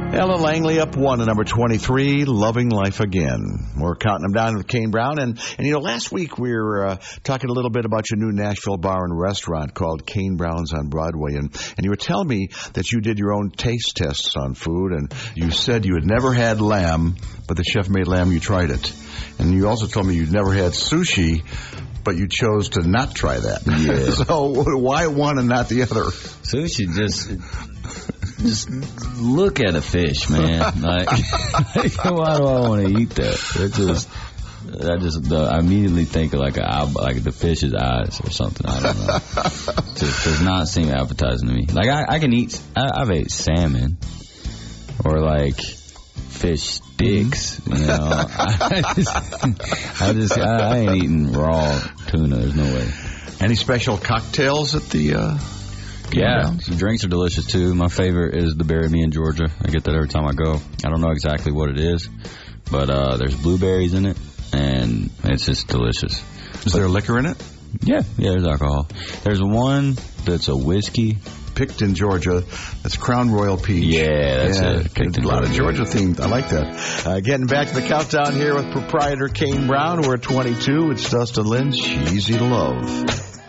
Ellen Langley up 1 to number 23, Loving Life Again. We're counting them down with Kane Brown. And last week we were talking a little bit about your new Nashville bar and restaurant called Kane Brown's on Broadway. And you were telling me that you did your own taste tests on food. And you said you had never had lamb, but the chef made lamb, you tried it. And you also told me you'd never had sushi, but you chose to not try that. Yeah. So why one and not the other? Sushi just look at a fish, man. Like, why do I want to eat that? I immediately think of like the fish's eyes or something. I don't know. Just does not seem appetizing to me. Like I can eat. I've ate salmon or like fish sticks. You know, I ain't eating raw tuna. There's no way. Any special cocktails at the? Yeah, the drinks are delicious too. My favorite is the Bury Me in Georgia. I get that every time I go. I don't know exactly what it is, but there's blueberries in it, and it's just delicious. Is there liquor in it? Yeah, there's alcohol. There's one that's a whiskey. Picked in Georgia. That's Crown Royal Peach. Yeah, that's it. Picked in a lot of Georgia themed. I like that. Getting back to the countdown here with proprietor Kane Brown. We're at 22. It's Dustin Lynch. Easy to Love.